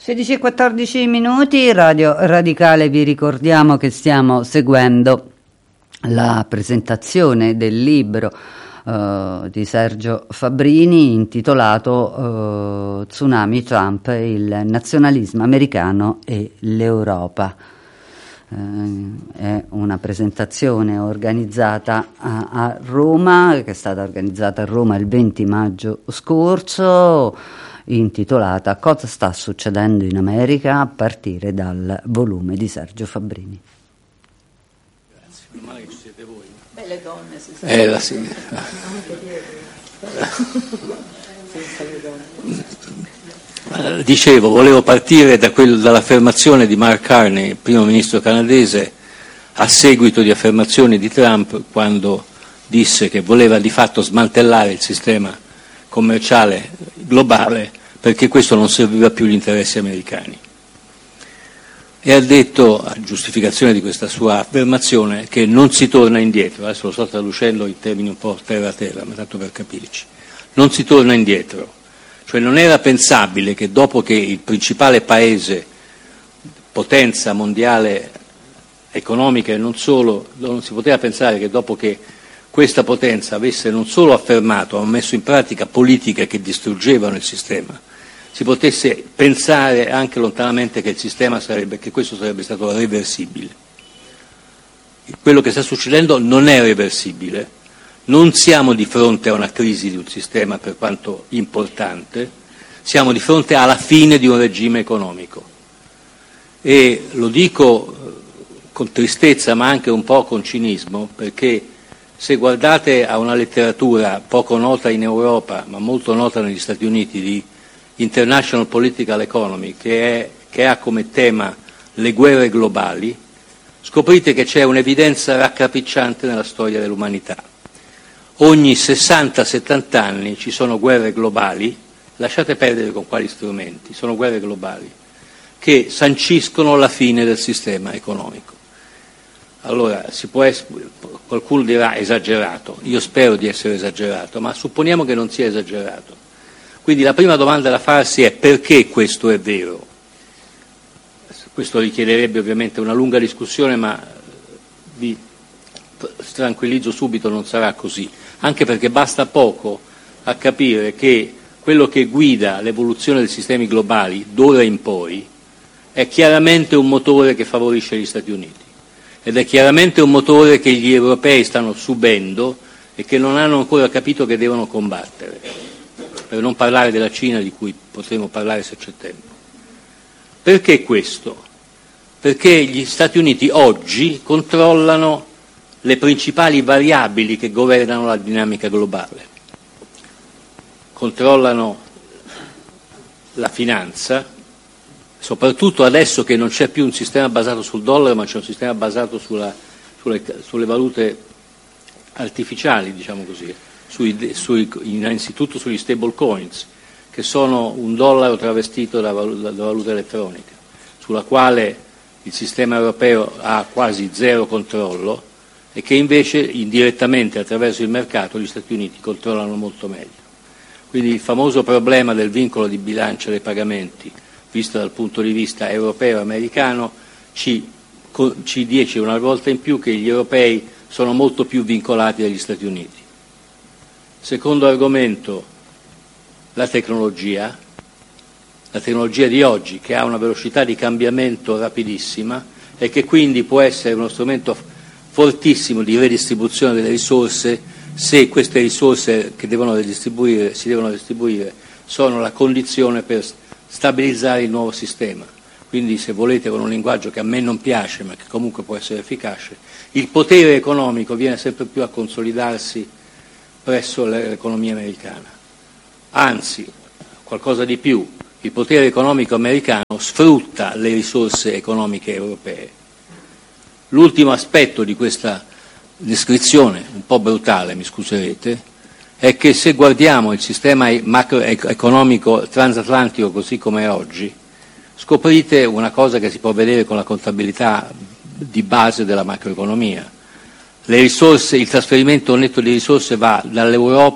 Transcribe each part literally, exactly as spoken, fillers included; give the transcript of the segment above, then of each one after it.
sedici e quattordici minuti, Radio Radicale, vi ricordiamo che stiamo seguendo la presentazione del libro uh, di Sergio Fabbrini intitolato uh, Tsunami Trump, il nazionalismo americano e l'Europa. Uh, è una presentazione organizzata a, a Roma, che è stata organizzata a Roma il venti maggio scorso, intitolata Cosa sta succedendo in America, a partire dal volume di Sergio Fabbrini. Grazie, meno male che ci siete voi. Beh, le donne si sa. Eh, la sì. Dicevo, volevo partire da quel, dall'affermazione di Mark Carney, primo ministro canadese, a seguito di affermazioni di Trump, quando disse che voleva di fatto smantellare il sistema commerciale globale perché questo non serviva più agli interessi americani. E ha detto, a giustificazione di questa sua affermazione, che non si torna indietro. Adesso lo sto traducendo in termini un po' terra terra, ma tanto per capirci. Non si torna indietro. Cioè non era pensabile che dopo che il principale paese, potenza mondiale economica e non solo, non si poteva pensare che dopo che questa potenza avesse non solo affermato, ma messo in pratica politiche che distruggevano il sistema, si potesse pensare anche lontanamente che il sistema sarebbe, che questo sarebbe stato reversibile. Quello che sta succedendo non è reversibile, non siamo di fronte a una crisi di un sistema per quanto importante, siamo di fronte alla fine di un regime economico. E lo dico con tristezza ma anche un po' con cinismo, perché se guardate a una letteratura poco nota in Europa, ma molto nota negli Stati Uniti, di International Political Economy, che, è, che ha come tema le guerre globali, scoprite che c'è un'evidenza raccapricciante nella storia dell'umanità. Ogni sessanta settanta anni ci sono guerre globali, lasciate perdere con quali strumenti, sono guerre globali, che sanciscono la fine del sistema economico. Allora, si può es- qualcuno dirà esagerato, io spero di essere esagerato, ma supponiamo che non sia esagerato. Quindi la prima domanda da farsi è: perché questo è vero? Questo richiederebbe ovviamente una lunga discussione, ma vi tranquillizzo subito, non sarà così, anche perché basta poco a capire che quello che guida l'evoluzione dei sistemi globali d'ora in poi è chiaramente un motore che favorisce gli Stati Uniti. Ed è chiaramente un motore che gli europei stanno subendo e che non hanno ancora capito che devono combattere, per non parlare della Cina, di cui potremo parlare se c'è tempo. Perché questo? Perché gli Stati Uniti oggi controllano le principali variabili che governano la dinamica globale. Controllano la finanza, soprattutto adesso che non c'è più un sistema basato sul dollaro, ma c'è un sistema basato sulla, sulle, sulle valute artificiali, diciamo così, sui, sui, innanzitutto sugli stable coins, che sono un dollaro travestito da valuta, da valuta elettronica, sulla quale il sistema europeo ha quasi zero controllo e che invece indirettamente attraverso il mercato gli Stati Uniti controllano molto meglio. Quindi il famoso problema del vincolo di bilancia dei pagamenti, visto dal punto di vista europeo e americano, ci, ci dice una volta in più che gli europei sono molto più vincolati dagli Stati Uniti. Secondo argomento, la tecnologia, la tecnologia di oggi, che ha una velocità di cambiamento rapidissima e che quindi può essere uno strumento fortissimo di redistribuzione delle risorse, se queste risorse che devono redistribuire, si devono distribuire sono la condizione per stabilizzare il nuovo sistema. Quindi, se volete, con un linguaggio che a me non piace ma che comunque può essere efficace, il potere economico viene sempre più a consolidarsi presso l'economia americana. Anzi, qualcosa di più, il potere economico americano sfrutta le risorse economiche europee. L'ultimo aspetto di questa descrizione, un po' brutale, mi scuserete, è che se guardiamo il sistema macroeconomico transatlantico così come è oggi, scoprite una cosa che si può vedere con la contabilità di base della macroeconomia. Le risorse, il trasferimento netto di risorse va dall'Europa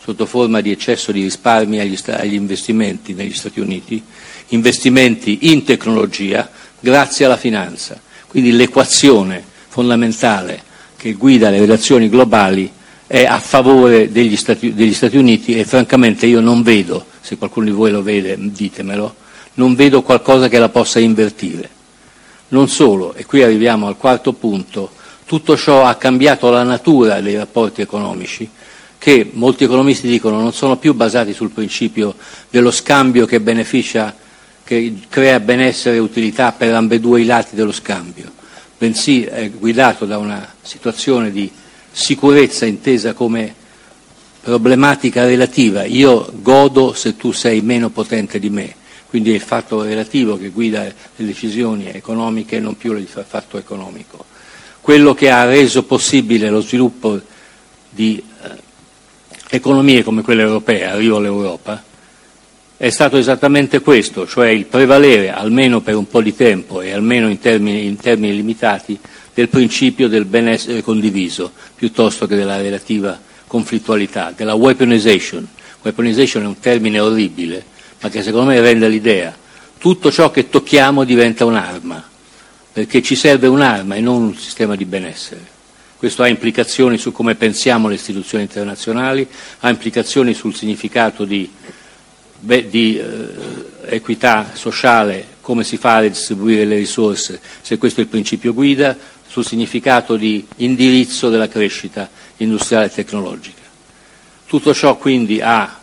sotto forma di eccesso di risparmi agli, agli investimenti negli Stati Uniti, investimenti in tecnologia grazie alla finanza. Quindi l'equazione fondamentale che guida le relazioni globali è a favore degli Stati, degli Stati Uniti e francamente io non vedo, se qualcuno di voi lo vede ditemelo, non vedo qualcosa che la possa invertire. Non solo, e qui arriviamo al quarto punto, tutto ciò ha cambiato la natura dei rapporti economici, che molti economisti dicono non sono più basati sul principio dello scambio che beneficia, che crea benessere e utilità per ambedue i lati dello scambio, bensì è guidato da una situazione di sicurezza intesa come problematica relativa. Io godo se tu sei meno potente di me, quindi è il fatto relativo che guida le decisioni economiche e non più il fatto economico. Quello che ha reso possibile lo sviluppo di eh, economie come quella europea, arrivo all'Europa, è stato esattamente questo, cioè il prevalere, almeno per un po' di tempo e almeno in termini, in termini limitati, del principio del benessere condiviso, piuttosto che della relativa conflittualità, della weaponization. Weaponization è un termine orribile, ma che secondo me rende l'idea. Tutto ciò che tocchiamo diventa un'arma, perché ci serve un'arma e non un sistema di benessere. Questo ha implicazioni su come pensiamo le istituzioni internazionali, ha implicazioni sul significato di, beh, di eh, equità sociale, come si fa a distribuire le risorse, se questo è il principio guida, sul significato di indirizzo della crescita industriale e tecnologica. Tutto ciò quindi ha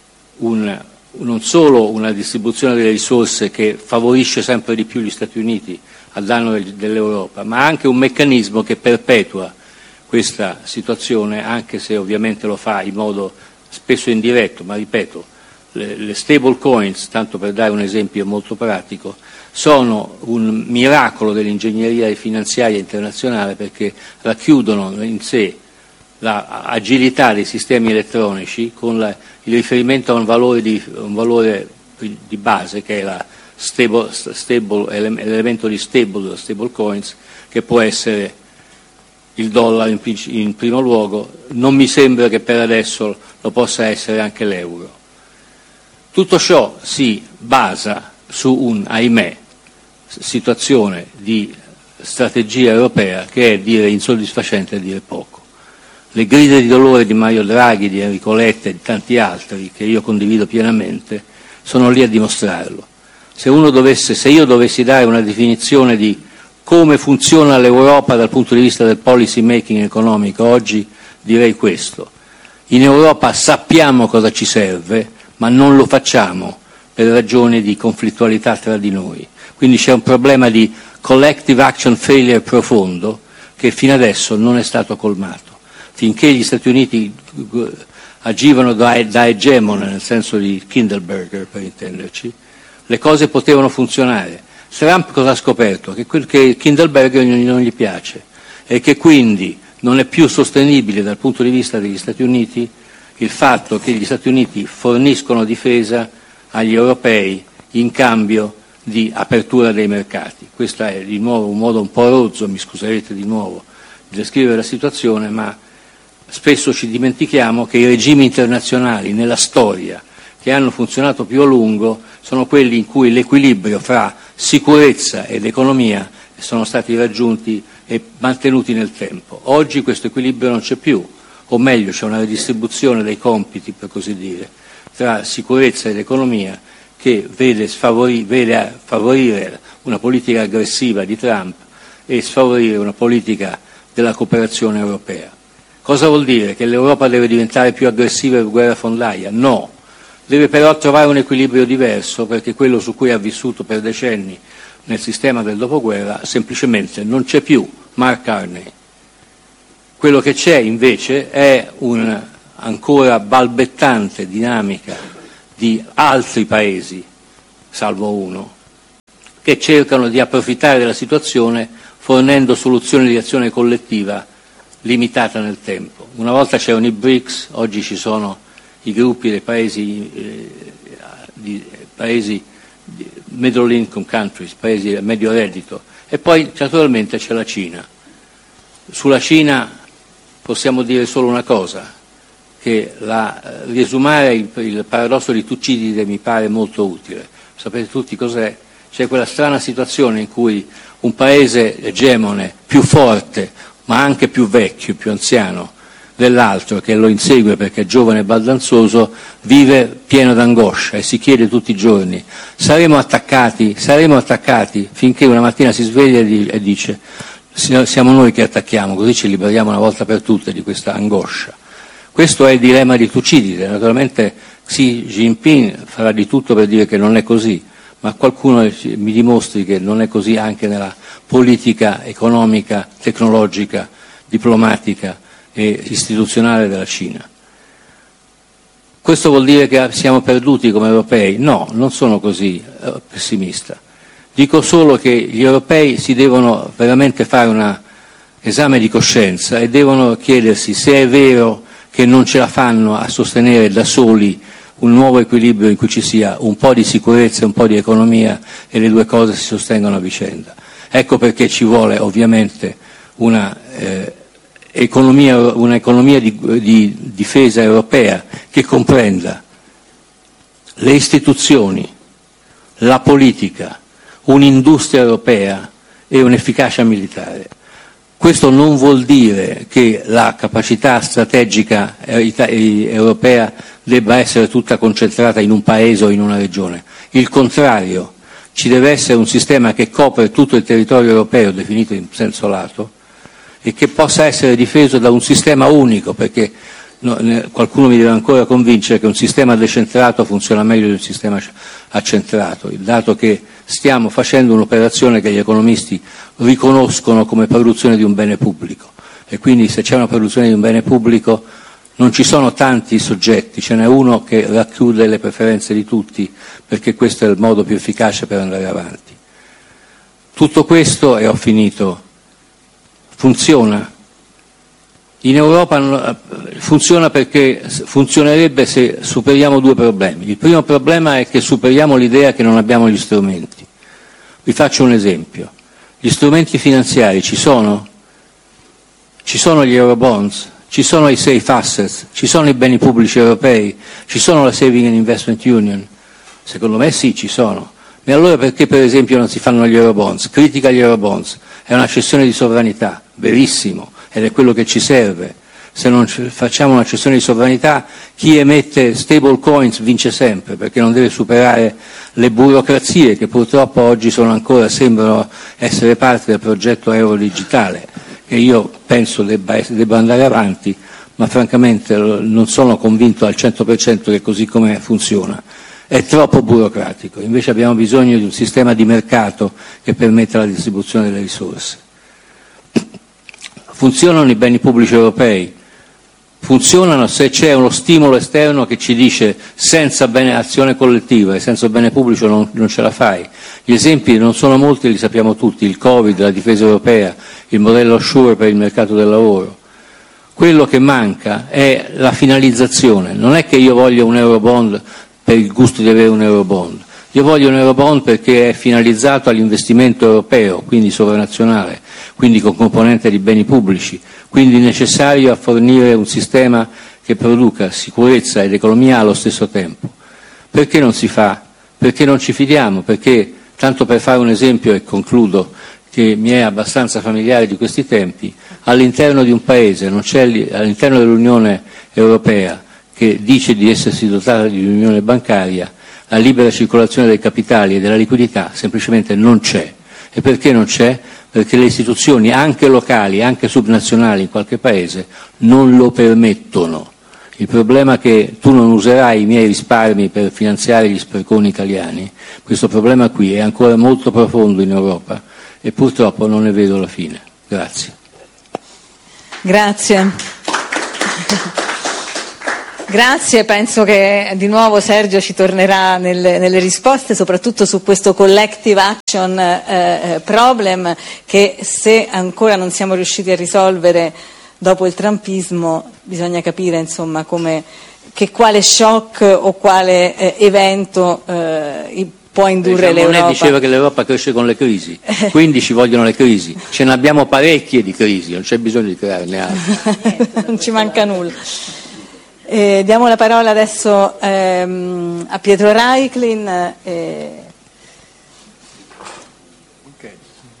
un, non solo una distribuzione delle risorse che favorisce sempre di più gli Stati Uniti a danno dell'Europa, ma anche un meccanismo che perpetua questa situazione, anche se ovviamente lo fa in modo spesso indiretto, ma ripeto, le, le stable coins, tanto per dare un esempio molto pratico, sono un miracolo dell'ingegneria finanziaria internazionale perché racchiudono in sé l'agilità dei sistemi elettronici con la, il riferimento a un valore di, un valore di base che è la stable, stable, l'elemento di stable, stable coins, che può essere il dollaro in, in primo luogo. Non mi sembra che per adesso lo possa essere anche l'euro. Tutto ciò si basa su un, ahimè, situazione di strategia europea che è dire insoddisfacente e dire poco. Le grida di dolore di Mario Draghi, di Enrico Letta e di tanti altri, che io condivido pienamente, sono lì a dimostrarlo. Se uno dovesse, se io dovessi dare una definizione di come funziona l'Europa dal punto di vista del policy making economico oggi, direi questo. In Europa sappiamo cosa ci serve, ma non lo facciamo per ragioni di conflittualità tra di noi. Quindi c'è un problema di collective action failure profondo che fino adesso non è stato colmato. Finché gli Stati Uniti agivano da, da egemone, nel senso di Kindleberger per intenderci, le cose potevano funzionare. Trump cosa ha scoperto? Che, quel, che Kindleberger non, non gli piace e che quindi non è più sostenibile dal punto di vista degli Stati Uniti il fatto che gli Stati Uniti forniscono difesa agli europei in cambio di apertura dei mercati. Questo è di nuovo un modo un po' rozzo, mi scuserete di nuovo, di descrivere la situazione, ma spesso ci dimentichiamo che i regimi internazionali nella storia che hanno funzionato più a lungo sono quelli in cui l'equilibrio fra sicurezza ed economia sono stati raggiunti e mantenuti nel tempo. Oggi questo equilibrio non c'è più, o meglio c'è una redistribuzione dei compiti, per così dire, tra sicurezza ed economia che vede, sfavori, vede favorire una politica aggressiva di Trump e sfavorire una politica della cooperazione europea. Cosa vuol dire? Che l'Europa deve diventare più aggressiva per guerra fondaia? No. Deve però trovare un equilibrio diverso, perché quello su cui ha vissuto per decenni nel sistema del dopoguerra semplicemente non c'è più. Mark Carney. Quello che c'è invece è una ancora balbettante dinamica di altri paesi, salvo uno, che cercano di approfittare della situazione fornendo soluzioni di azione collettiva limitata nel tempo. Una volta c'erano i B R I C S, oggi ci sono i gruppi dei paesi, eh, di, paesi di middle income countries, paesi a medio reddito, e poi naturalmente c'è la Cina. Sulla Cina possiamo dire solo una cosa, che la, riesumare il, il paradosso di Tucidide mi pare molto utile. Sapete tutti cos'è? C'è quella strana situazione in cui un paese egemone, più forte, ma anche più vecchio, più anziano dell'altro, che lo insegue perché è giovane e baldanzoso, vive pieno d'angoscia e si chiede tutti i giorni: saremo attaccati, saremo attaccati, finché una mattina si sveglia e dice: siamo noi che attacchiamo, così ci liberiamo una volta per tutte di questa angoscia. Questo è il dilemma di Tucidide. Naturalmente Xi Jinping farà di tutto per dire che non è così, ma qualcuno mi dimostri che non è così anche nella politica economica, tecnologica, diplomatica e istituzionale della Cina. Questo vuol dire che siamo perduti come europei? No, non sono così eh, pessimista. Dico solo che gli europei si devono veramente fare un esame di coscienza e devono chiedersi se è vero che non ce la fanno a sostenere da soli un nuovo equilibrio in cui ci sia un po' di sicurezza e un po' di economia e le due cose si sostengono a vicenda. Ecco perché ci vuole ovviamente una eh, economia, un'economia di, di difesa europea che comprenda le istituzioni, la politica, un'industria europea e un'efficacia militare. Questo non vuol dire che la capacità strategica europea debba essere tutta concentrata in un paese o in una regione. Il contrario, ci deve essere un sistema che copre tutto il territorio europeo, definito in senso lato, e che possa essere difeso da un sistema unico, perché no, ne, qualcuno mi deve ancora convincere che un sistema decentrato funziona meglio di un sistema accentrato, il dato che stiamo facendo un'operazione che gli economisti riconoscono come produzione di un bene pubblico, e quindi se c'è una produzione di un bene pubblico non ci sono tanti soggetti, ce n'è uno che racchiude le preferenze di tutti, perché questo è il modo più efficace per andare avanti. Tutto questo, e ho finito, funziona. In Europa funziona perché funzionerebbe se superiamo due problemi. Il primo problema è che superiamo l'idea che non abbiamo gli strumenti. Vi faccio un esempio. Gli strumenti finanziari ci sono? Ci sono gli Eurobonds? Ci sono i safe assets? Ci sono i beni pubblici europei? Ci sono la Saving and Investment Union? Secondo me sì, ci sono. E allora perché per esempio non si fanno gli Eurobonds? Critica gli Eurobonds. È una cessione di sovranità, verissimo, ed è quello che ci serve. Se non facciamo una cessione di sovranità, chi emette stable coins vince sempre, perché non deve superare le burocrazie che purtroppo oggi sono ancora, sembrano essere parte del progetto euro digitale, che io penso debba, debba andare avanti, ma francamente non sono convinto al cento per cento che così come funziona. È troppo burocratico, invece abbiamo bisogno di un sistema di mercato che permetta la distribuzione delle risorse. Funzionano i beni pubblici europei? Funzionano se c'è uno stimolo esterno che ci dice senza bene, azione collettiva e senza bene pubblico non, non ce la fai. Gli esempi non sono molti, li sappiamo tutti: il Covid, la difesa europea, il modello offshore per il mercato del lavoro. Quello che manca è la finalizzazione. Non è che io voglio un Eurobond per il gusto di avere un Eurobond. Io voglio un Eurobond perché è finalizzato all'investimento europeo, quindi sovranazionale, quindi con componente di beni pubblici, quindi necessario a fornire un sistema che produca sicurezza ed economia allo stesso tempo. Perché non si fa? Perché non ci fidiamo? Perché, tanto per fare un esempio e concludo, che mi è abbastanza familiare di questi tempi, all'interno di un paese, non c'è all'interno dell'Unione Europea, che dice di essersi dotata di un'unione bancaria, la libera circolazione dei capitali e della liquidità semplicemente non c'è. E perché non c'è? Perché le istituzioni, anche locali, anche subnazionali in qualche paese, non lo permettono. Il problema è che tu non userai i miei risparmi per finanziare gli sprecconi italiani. Questo problema qui è ancora molto profondo in Europa e purtroppo non ne vedo la fine. Grazie. Grazie. Grazie, penso che di nuovo Sergio ci tornerà nelle, nelle risposte, soprattutto su questo collective action eh, problem che, se ancora non siamo riusciti a risolvere dopo il trumpismo, bisogna capire insomma come, che quale shock o quale eh, evento eh, può indurre Jean l'Europa. Monnet diceva che l'Europa cresce con le crisi, quindi ci vogliono le crisi. Ce ne abbiamo parecchie di crisi, non c'è bisogno di crearne altre. Non ci manca nulla. Eh, diamo la parola adesso ehm, a Pietro Reiklin. Eh. Okay.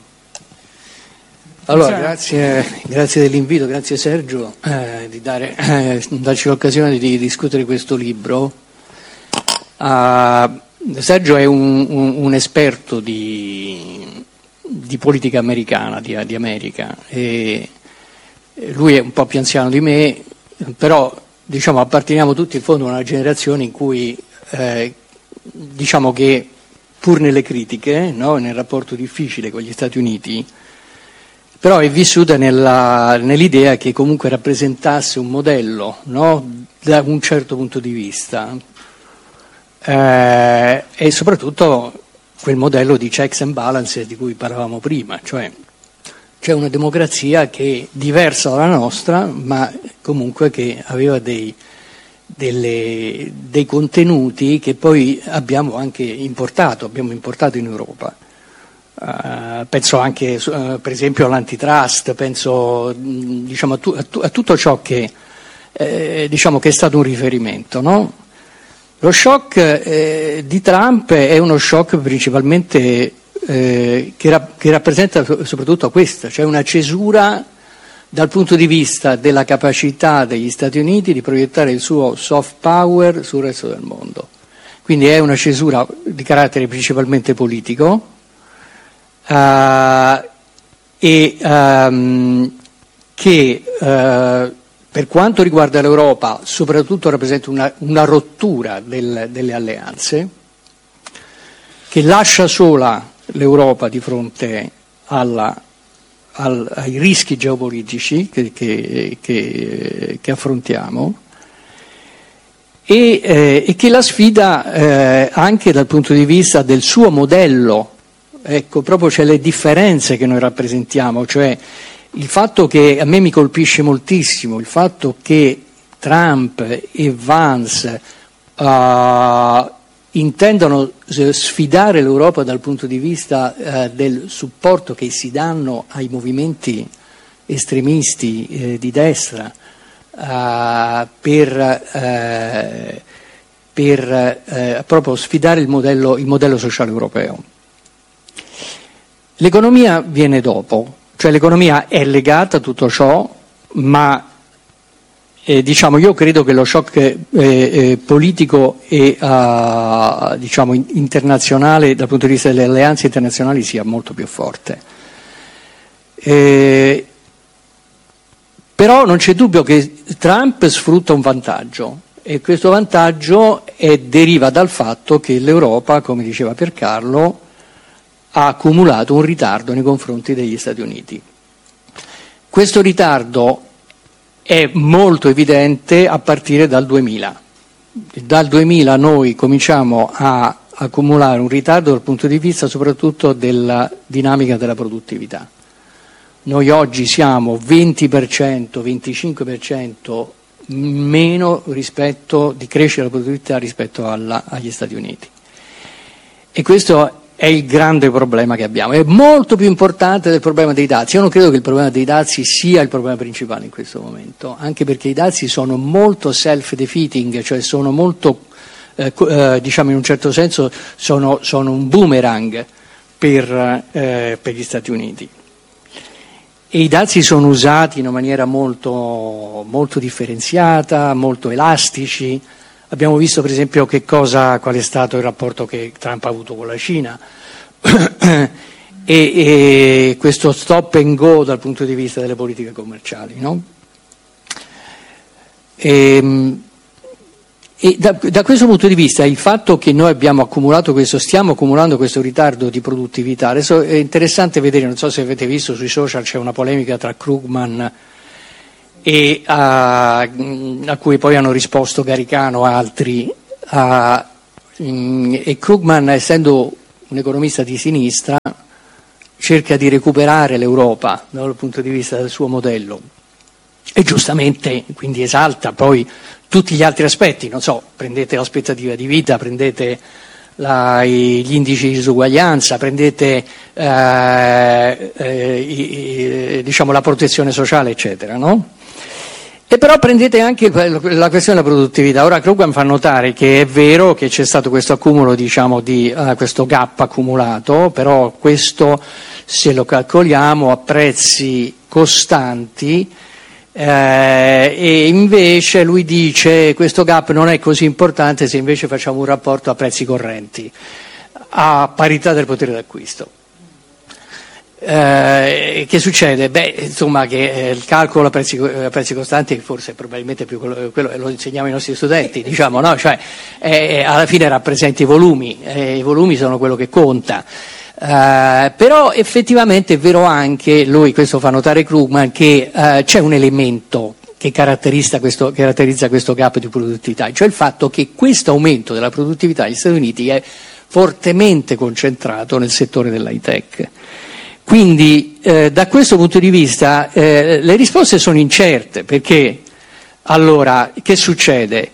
Allora, grazie, grazie dell'invito, grazie Sergio eh, di dare, eh, darci l'occasione di discutere questo libro. Uh, Sergio è un, un, un esperto di, di politica americana, di, di America, e lui è un po' più anziano di me, però diciamo apparteniamo tutti in fondo a una generazione in cui eh, diciamo che pur nelle critiche, no, nel rapporto difficile con gli Stati Uniti, però è vissuta nella, nell'idea che comunque rappresentasse un modello, no, da un certo punto di vista, eh, e soprattutto quel modello di checks and balances di cui parlavamo prima, cioè c'è una democrazia che è diversa dalla nostra, ma comunque che aveva dei, delle, dei contenuti che poi abbiamo anche importato, abbiamo importato in Europa. Uh, penso anche uh, per esempio all'antitrust, penso mh, diciamo, a, tu, a, tu, a tutto ciò che, eh, diciamo, che è stato un riferimento, no? Lo shock eh, di Trump è uno shock principalmente eh, che, ra- che rappresenta soprattutto questa, cioè una cesura dal punto di vista della capacità degli Stati Uniti di proiettare il suo soft power sul resto del mondo. Quindi è una cesura di carattere principalmente politico. Uh, e um, che uh, per quanto riguarda l'Europa soprattutto rappresenta una, una rottura del, delle alleanze, che lascia sola l'Europa di fronte alla, al, ai rischi geopolitici che, che, che, che affrontiamo, e, eh, e che la sfida eh, anche dal punto di vista del suo modello. Ecco, proprio c'è le differenze che noi rappresentiamo, cioè il fatto che a me mi colpisce moltissimo, il fatto che Trump e Vance uh, intendano sfidare l'Europa dal punto di vista uh, del supporto che si danno ai movimenti estremisti eh, di destra uh, per, uh, per uh, proprio sfidare il modello, il modello sociale europeo. L'economia viene dopo, cioè l'economia è legata a tutto ciò, ma eh, diciamo io credo che lo shock eh, eh, politico e uh, diciamo internazionale dal punto di vista delle alleanze internazionali sia molto più forte. Eh, però non c'è dubbio che Trump sfrutta un vantaggio, e questo vantaggio è, deriva dal fatto che l'Europa, come diceva Piercarlo, ha accumulato un ritardo nei confronti degli Stati Uniti. Questo ritardo è molto evidente a partire dal duemila. Dal duemila noi cominciamo a accumulare un ritardo dal punto di vista soprattutto della dinamica della produttività. Noi oggi siamo venti per cento, venticinque per cento meno rispetto di crescita della produttività rispetto alla, agli Stati Uniti. E questo è il grande problema che abbiamo, è molto più importante del problema dei dazi. Io non credo che il problema dei dazi sia il problema principale in questo momento, anche perché i dazi sono molto self-defeating, cioè sono molto, eh, eh, diciamo in un certo senso, sono, sono un boomerang per, eh, per gli Stati Uniti. E i dazi sono usati in una maniera molto, molto differenziata, molto elastici. Abbiamo visto per esempio che cosa, qual è stato il rapporto che Trump ha avuto con la Cina e, e questo stop and go dal punto di vista delle politiche commerciali, no? E, e da, da questo punto di vista il fatto che noi abbiamo accumulato questo, stiamo accumulando questo ritardo di produttività, adesso è interessante vedere, non so se avete visto sui social, c'è una polemica tra Krugman e a, a cui poi hanno risposto Garicano e altri, a, e Krugman, essendo un economista di sinistra, cerca di recuperare l'Europa dal punto di vista del suo modello e giustamente quindi esalta poi tutti gli altri aspetti, non so, prendete l'aspettativa di vita, prendete la, gli indici di disuguaglianza, prendete eh, eh, diciamo la protezione sociale, eccetera, no? E però prendete anche la questione della produttività. Ora Krugman fa notare che è vero che c'è stato questo accumulo, diciamo, di uh, questo gap accumulato, però questo, se lo calcoliamo a prezzi costanti, eh, e invece lui dice questo gap non è così importante se invece facciamo un rapporto a prezzi correnti, a parità del potere d'acquisto. Eh, che succede? Beh, insomma, che eh, il calcolo a prezzi, a prezzi costanti forse probabilmente più quello, quello lo insegniamo ai nostri studenti, diciamo, no? Cioè, eh, alla fine rappresenta i volumi, eh, i volumi sono quello che conta. Eh, però effettivamente è vero anche, lui questo fa notare Krugman, che eh, c'è un elemento che caratterizza questo, caratterizza questo gap di produttività, cioè il fatto che questo aumento della produttività negli Stati Uniti è fortemente concentrato nel settore dell'high tech. Quindi eh, da questo punto di vista eh, le risposte sono incerte, perché allora che succede?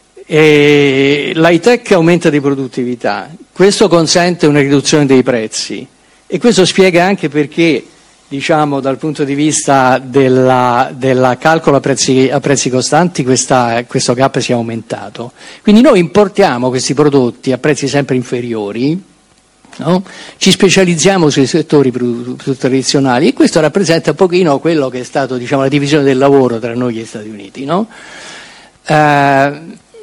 Eh, l'high tech aumenta di produttività, questo consente una riduzione dei prezzi e questo spiega anche perché, diciamo, dal punto di vista della, della calcolo a prezzi, a prezzi costanti questa, questo gap si è aumentato. Quindi noi importiamo questi prodotti a prezzi sempre inferiori, no? Ci specializziamo sui settori più, più tradizionali e questo rappresenta un pochino quello che è stato, diciamo, la divisione del lavoro tra noi e gli Stati Uniti, no? Eh,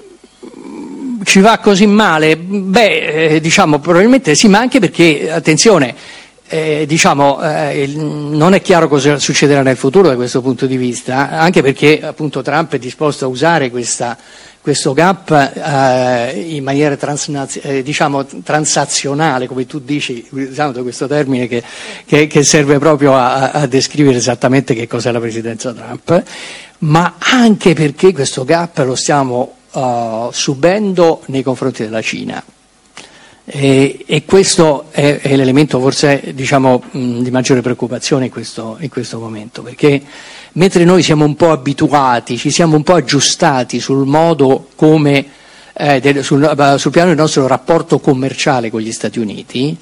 ci va così male? Beh, eh, diciamo probabilmente sì, ma anche perché, attenzione, eh, diciamo, eh, non è chiaro cosa succederà nel futuro da questo punto di vista, anche perché appunto Trump è disposto a usare questa questo gap eh, in maniera transnaz- eh, diciamo transazionale, come tu dici, usando questo termine che, che, che serve proprio a, a descrivere esattamente che cos'è la presidenza Trump, ma anche perché questo gap lo stiamo uh, subendo nei confronti della Cina. E, e questo è, è l'elemento forse, diciamo, mh, di maggiore preoccupazione in questo, in questo momento, perché mentre noi siamo un po' abituati, ci siamo un po' aggiustati sul modo come, eh, del, sul, sul piano del nostro rapporto commerciale con gli Stati Uniti,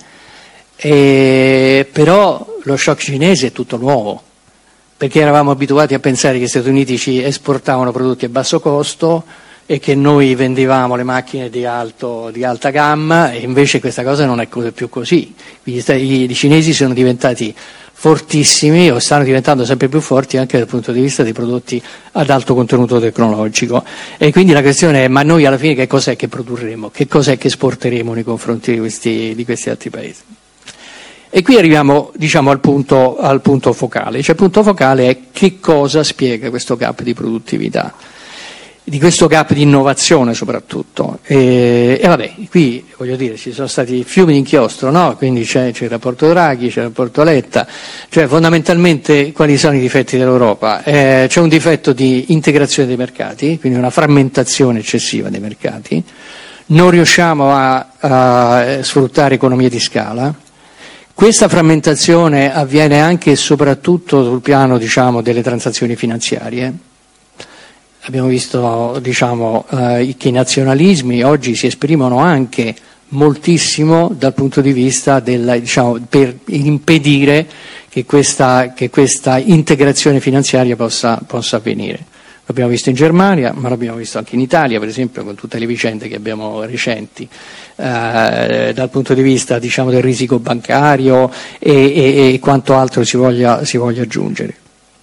eh, però lo shock cinese è tutto nuovo, perché eravamo abituati a pensare che gli Stati Uniti ci esportavano prodotti a basso costo e che noi vendevamo le macchine di, alto, di alta gamma, e invece questa cosa non è più così. Quindi i cinesi sono diventati fortissimi o stanno diventando sempre più forti anche dal punto di vista dei prodotti ad alto contenuto tecnologico, e quindi la questione è: ma noi alla fine che cos'è che produrremo, che cos'è che esporteremo nei confronti di questi, di questi altri paesi? E qui arriviamo, diciamo, al punto, al punto focale, cioè il punto focale è che cosa spiega questo gap di produttività, di questo gap di innovazione soprattutto. E, e vabbè, qui voglio dire, ci sono stati fiumi di inchiostro, no? Quindi c'è, c'è il rapporto Draghi, c'è il rapporto Letta, cioè fondamentalmente quali sono i difetti dell'Europa? Eh, c'è un difetto di integrazione dei mercati, quindi una frammentazione eccessiva dei mercati, non riusciamo a, a sfruttare economie di scala. Questa frammentazione avviene anche e soprattutto sul piano, diciamo, delle transazioni finanziarie. Abbiamo visto, diciamo, eh, che i nazionalismi oggi si esprimono anche moltissimo dal punto di vista del, diciamo, per impedire che questa, che questa integrazione finanziaria possa, possa avvenire. L'abbiamo visto in Germania, ma l'abbiamo visto anche in Italia, per esempio, con tutte le vicende che abbiamo recenti, eh, dal punto di vista, diciamo, del risico bancario e, e, e quanto altro si voglia, si voglia aggiungere.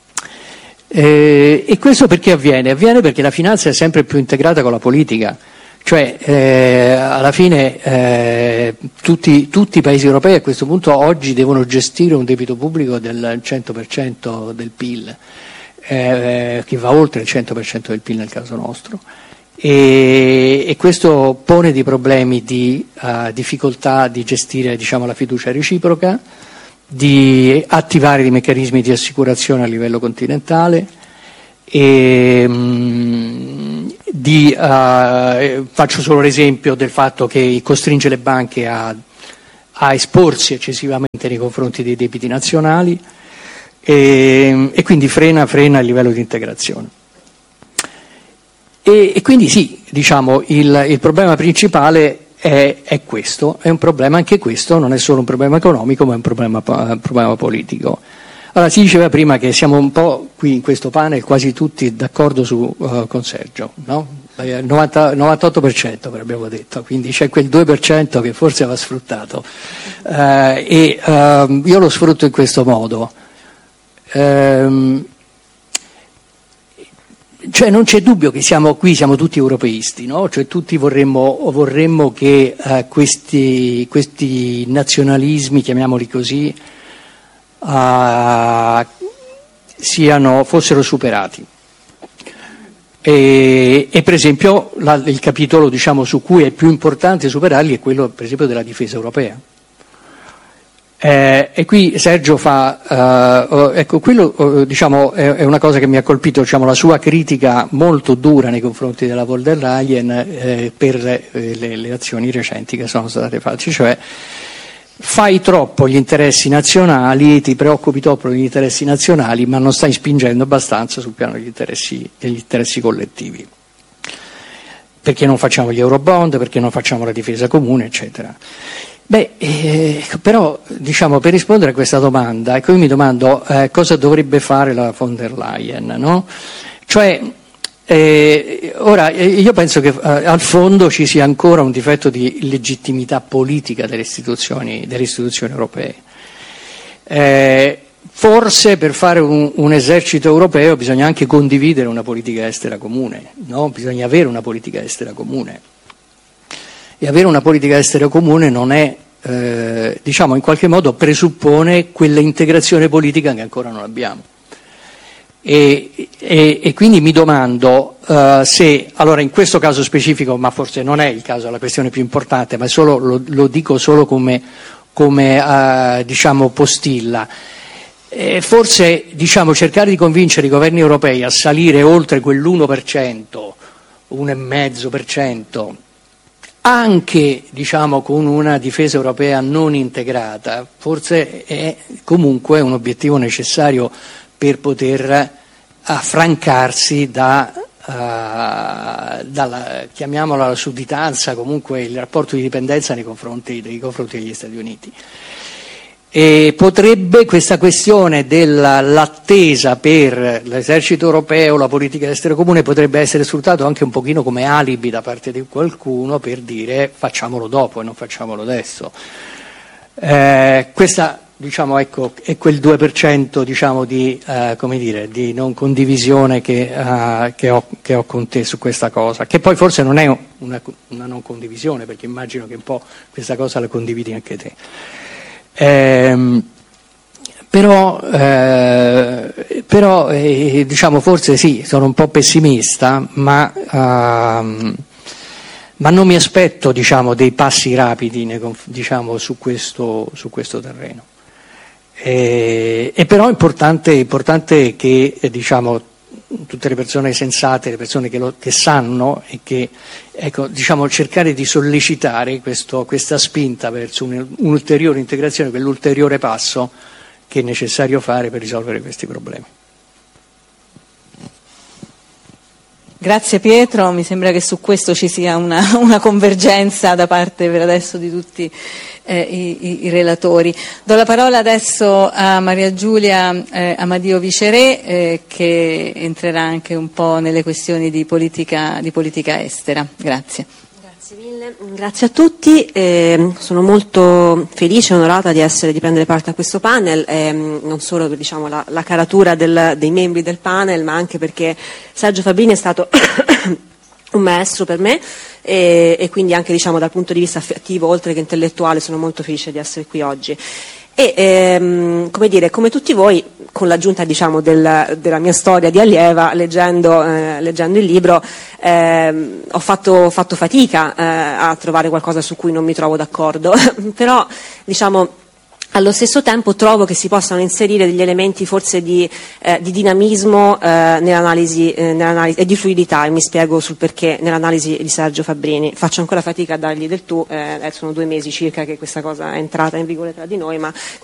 Eh, e questo perché avviene? Avviene perché la finanza è sempre più integrata con la politica, cioè eh, alla fine eh, tutti, tutti i paesi europei a questo punto oggi devono gestire un debito pubblico del cento per cento del P I L, eh, che va oltre il cento per cento del P I L nel caso nostro, e, e questo pone dei problemi di uh, difficoltà di gestire, diciamo, la fiducia reciproca, di attivare dei meccanismi di assicurazione a livello continentale e mh, di, uh, faccio solo l'esempio del fatto che costringe le banche a, a esporsi eccessivamente nei confronti dei debiti nazionali e, e quindi frena, frena il livello di integrazione. E, e quindi sì, diciamo, il, il problema principale È, è questo, è un problema, anche questo non è solo un problema economico, ma è un problema, un problema politico. Allora, si diceva prima che siamo un po' qui in questo panel quasi tutti d'accordo su, uh, con Sergio, no? novanta, novantotto per cento abbiamo detto, quindi c'è quel due per cento che forse va sfruttato, uh, e uh, io lo sfrutto in questo modo. Um, cioè non c'è dubbio che siamo qui, siamo tutti europeisti, no? Cioè tutti vorremmo, vorremmo che uh, questi, questi nazionalismi, chiamiamoli così, uh, siano, fossero superati. E, e per esempio la, il capitolo, diciamo, su cui è più importante superarli è quello per esempio della difesa europea. Eh, e qui Sergio fa, uh, ecco, quello uh, diciamo, è, è una cosa che mi ha colpito, diciamo, la sua critica molto dura nei confronti della von der Leyen eh, per eh, le, le azioni recenti che sono state fatte, cioè fai troppo gli interessi nazionali, ti preoccupi troppo degli interessi nazionali, ma non stai spingendo abbastanza sul piano degli interessi, degli interessi collettivi. Perché non facciamo gli eurobond, perché non facciamo la difesa comune, eccetera. Beh, eh, però, diciamo, per rispondere a questa domanda, ecco, io mi domando eh, cosa dovrebbe fare la von der Leyen, no? Cioè, eh, ora, io penso che eh, al fondo ci sia ancora un difetto di legittimità politica delle istituzioni, delle istituzioni europee. Eh, forse per fare un, un esercito europeo bisogna anche condividere una politica estera comune, no? Bisogna avere una politica estera comune. E avere una politica estera comune non è, eh, diciamo, in qualche modo presuppone quella integrazione politica che ancora non abbiamo. E, e, e quindi mi domando uh, se, allora in questo caso specifico, ma forse non è il caso, la questione più importante, ma solo, lo, lo dico solo come, come uh, diciamo, postilla, eh, forse, diciamo, cercare di convincere i governi europei a salire oltre quell'uno per cento, uno virgola cinque per cento, anche, diciamo, con una difesa europea non integrata, forse è comunque un obiettivo necessario per poter affrancarsi da, uh, dalla, chiamiamola la sudditanza, comunque il rapporto di dipendenza nei confronti, nei confronti degli Stati Uniti. E potrebbe questa questione dell'attesa per l'esercito europeo, la politica estera comune, potrebbe essere sfruttato anche un pochino come alibi da parte di qualcuno per dire facciamolo dopo e non facciamolo adesso. Eh, questa, diciamo, ecco, è quel due per cento, diciamo, di, eh, come dire, di non condivisione che, uh, che, ho, che ho con te su questa cosa, che poi forse non è una, una non condivisione, perché immagino che un po' questa cosa la condividi anche te. Eh, però, eh, però eh, diciamo, forse sì, sono un po' pessimista, ma, uh, ma non mi aspetto, diciamo, dei passi rapidi, diciamo, su questo, su questo terreno. E, e però è importante, importante che, diciamo, tutte le persone sensate, le persone che, lo, che sanno e che, ecco, diciamo, cercare di sollecitare questo, questa spinta verso un, un'ulteriore integrazione, quell'ulteriore passo che è necessario fare per risolvere questi problemi. Grazie Pietro, mi sembra che su questo ci sia una, una convergenza da parte per adesso di tutti eh, i, i relatori. Do la parola adesso a Maria Giulia eh, Amadio Viceré eh, che entrerà anche un po' nelle questioni di politica, di politica estera. Grazie. Grazie mille, grazie a tutti, eh, sono molto felice e onorata di, essere, di prendere parte a questo panel, eh, non solo per, diciamo, la, la caratura del, dei membri del panel, ma anche perché Sergio Fabbrini è stato un maestro per me e, e quindi anche, diciamo, dal punto di vista affettivo oltre che intellettuale sono molto felice di essere qui oggi. E ehm, come dire, come tutti voi, con l'aggiunta, diciamo, del, della mia storia di allieva, leggendo, eh, leggendo il libro, ehm, ho fatto, fatto fatica eh, a trovare qualcosa su cui non mi trovo d'accordo, però, diciamo, allo stesso tempo trovo che si possano inserire degli elementi forse di, eh, di dinamismo eh, nell'analisi, eh, nell'analisi e di fluidità, e mi spiego sul perché nell'analisi di Sergio Fabbrini. Faccio ancora fatica a dargli del tu, eh, sono due mesi circa che questa cosa è entrata in vigore tra di noi, ma